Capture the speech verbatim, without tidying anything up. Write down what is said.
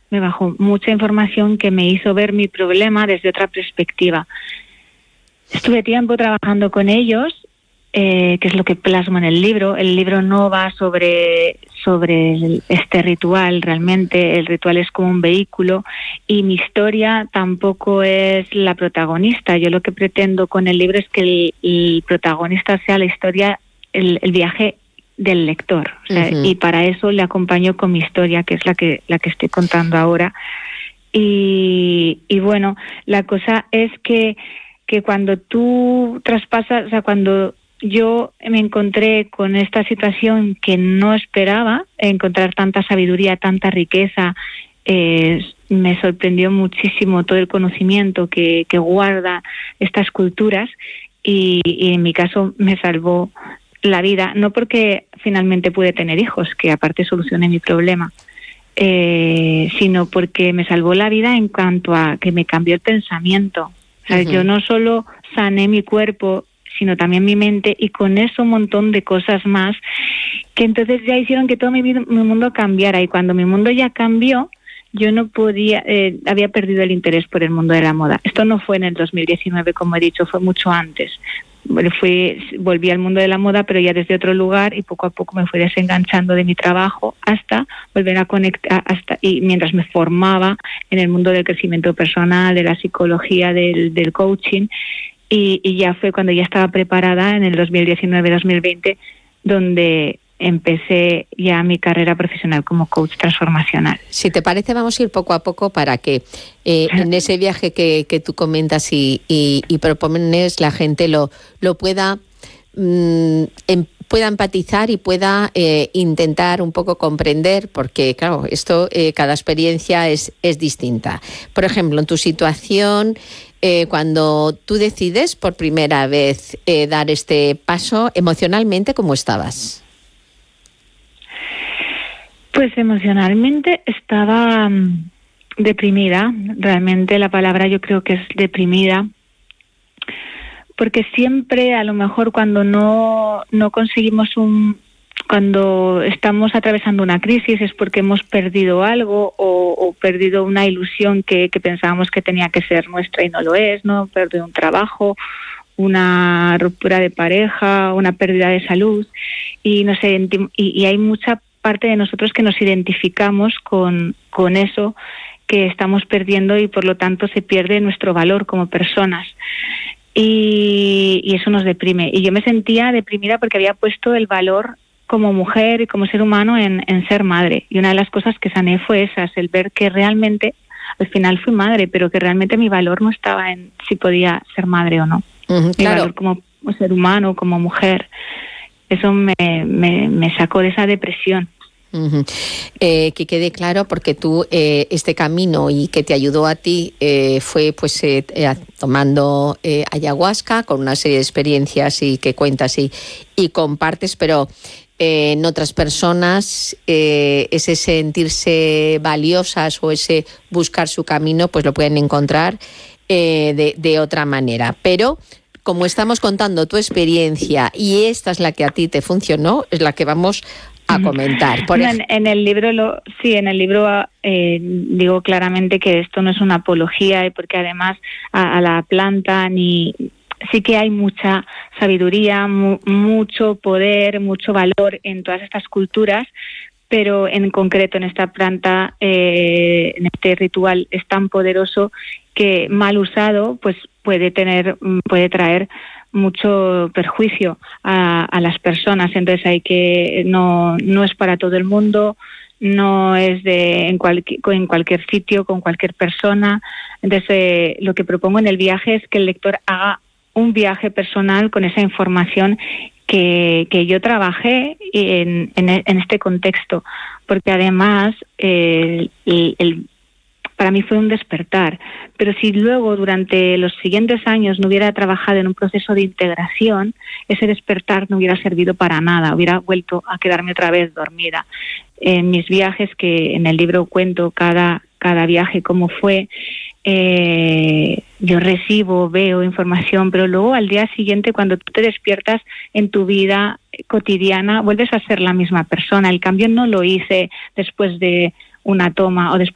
me bajó mucha información que me hizo ver mi problema desde otra perspectiva. Estuve tiempo trabajando con ellos, eh, que es lo que plasmo en el libro. El libro no va sobre, sobre el, este ritual realmente, el ritual es como un vehículo y mi historia tampoco es la protagonista. Yo lo que pretendo con el libro es que el, el protagonista sea la historia, el, el viaje del lector, o sea, uh-huh. y para eso le acompaño con mi historia, que es la que, la que estoy contando ahora. Y, y bueno, la cosa es que que cuando tú traspasas, o sea, cuando yo me encontré con esta situación que no esperaba, encontrar tanta sabiduría, tanta riqueza, eh, me sorprendió muchísimo todo el conocimiento que, que guarda estas culturas y, y en mi caso me salvó la vida, no porque finalmente pude tener hijos, que aparte solucioné mi problema, eh, sino porque me salvó la vida en cuanto a que me cambió el pensamiento. O sea, uh-huh. Yo no solo sané mi cuerpo, sino también mi mente, y con eso un montón de cosas más, que entonces ya hicieron que todo mi, vida, mi mundo cambiara. Y cuando mi mundo ya cambió, yo no podía, eh, había perdido el interés por el mundo de la moda. Esto no fue en el dos mil diecinueve, como he dicho, fue mucho antes. Fui, volví al mundo de la moda, pero ya desde otro lugar, y poco a poco me fui desenganchando de mi trabajo hasta volver a conectar, hasta y mientras me formaba en el mundo del crecimiento personal, de la psicología, del, del coaching, y, y ya fue cuando ya estaba preparada en el dos mil diecinueve dos mil veinte, donde empecé ya mi carrera profesional como coach transformacional. Si te parece, vamos a ir poco a poco para que eh, en ese viaje que, que tú comentas y, y, y propones, la gente lo, lo pueda, mmm, em, pueda empatizar y pueda eh, intentar un poco comprender, porque claro, esto, eh, cada experiencia es, es distinta. Por ejemplo, en tu situación, eh, cuando tú decides por primera vez eh, dar este paso, emocionalmente, ¿cómo estabas? Pues emocionalmente estaba um, deprimida, realmente la palabra yo creo que es deprimida, porque siempre a lo mejor cuando no, no conseguimos un, cuando estamos atravesando una crisis es porque hemos perdido algo o, o perdido una ilusión que, que pensábamos que tenía que ser nuestra y no lo es, ¿no? Perdido un trabajo, una ruptura de pareja, una pérdida de salud y no sé, y, y hay mucha parte de nosotros que nos identificamos con, con eso que estamos perdiendo y por lo tanto se pierde nuestro valor como personas y, y eso nos deprime. Y yo me sentía deprimida porque había puesto el valor como mujer y como ser humano en, en ser madre, y una de las cosas que sané fue esa, el ver que realmente al final fui madre, pero que realmente mi valor no estaba en si podía ser madre o no. Uh-huh, mi claro. valor como ser humano, como mujer. Eso me, me, me sacó de esa depresión. Uh-huh. Eh, que quede claro, porque tú eh, este camino y que te ayudó a ti eh, fue pues eh, eh, tomando eh, ayahuasca con una serie de experiencias y que cuentas y, y compartes, pero eh, en otras personas eh, ese sentirse valiosas o ese buscar su camino pues lo pueden encontrar eh, de, de otra manera, pero como estamos contando tu experiencia y esta es la que a ti te funcionó, es la que vamos a comentar. Por en, en el libro, lo, sí, en el libro eh, digo claramente que esto no es una apología y porque además a, a la planta ni sí que hay mucha sabiduría, mu, mucho poder, mucho valor en todas estas culturas, pero en concreto en esta planta, eh, en este ritual es tan poderoso que mal usado, pues puede tener, puede traer mucho perjuicio a, a las personas. Entonces hay que no no es para todo el mundo, no es de en cualquier en cualquier sitio con cualquier persona. Entonces eh, lo que propongo en el viaje es que el lector haga un viaje personal con esa información que que yo trabajé en en, en este contexto, porque además eh, el, el para mí fue un despertar, pero si luego durante los siguientes años no hubiera trabajado en un proceso de integración, ese despertar no hubiera servido para nada, hubiera vuelto a quedarme otra vez dormida. En mis viajes, que en el libro cuento cada, cada viaje cómo fue, eh, yo recibo, veo información, pero luego al día siguiente cuando tú te despiertas en tu vida cotidiana, vuelves a ser la misma persona. El cambio no lo hice después de una toma o después